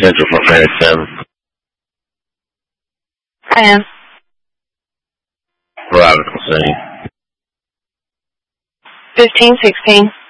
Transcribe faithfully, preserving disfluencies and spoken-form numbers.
Central for Phoenix seven. I am. Robert, scene. fifteen sixteen.